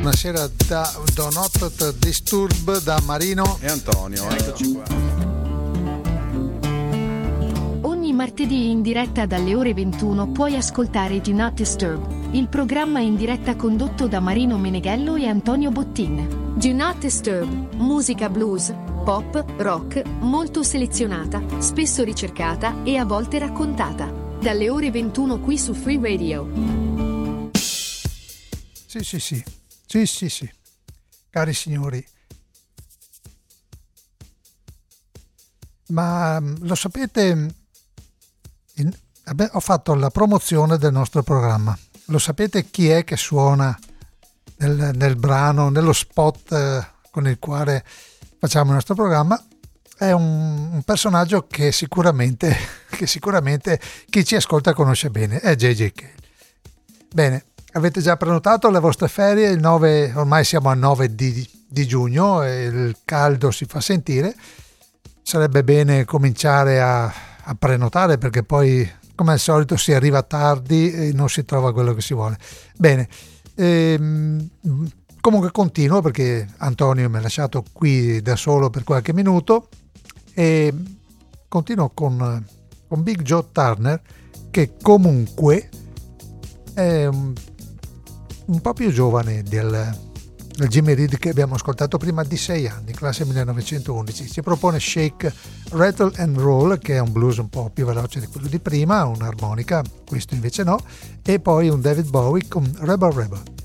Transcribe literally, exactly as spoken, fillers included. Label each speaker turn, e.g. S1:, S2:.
S1: Buonasera da Do Not Disturb da Marino
S2: e Antonio, eccoci qua.
S3: Ogni martedì in diretta dalle ore ventuno puoi ascoltare Do Not Disturb, il programma in diretta condotto da Marino Meneghello e Antonio Bottin. Do Not Disturb, musica blues, pop, rock, molto selezionata, spesso ricercata e a volte raccontata. Dalle ore ventuno qui su Free Radio.
S1: Sì, sì, sì. Sì, sì, sì. Cari signori. Ma lo sapete, in, vabbè, ho fatto la promozione del nostro programma. Lo sapete chi è che suona nel, nel brano, nello spot eh, con il quale facciamo il nostro programma? È un, un personaggio che sicuramente, che sicuramente chi ci ascolta conosce bene, è J J Cale. Bene, avete già prenotato le vostre ferie? Il nove, ormai siamo al nove di, di giugno e il caldo si fa sentire. Sarebbe bene cominciare a, a prenotare, perché poi, come al solito, si arriva tardi e non si trova quello che si vuole. Bene, ehm, comunque continuo, perché Antonio mi ha lasciato qui da solo per qualche minuto, e continuo con, con Big Joe Turner, che comunque è un, un po' più giovane del, del Jimmy Reed che abbiamo ascoltato prima, di sei anni, classe millenovecentoundici. Ci propone Shake, Rattle and Roll, che è un blues un po' più veloce di quello di prima, un'armonica, questo invece no, e poi un David Bowie con Rebel Rebel.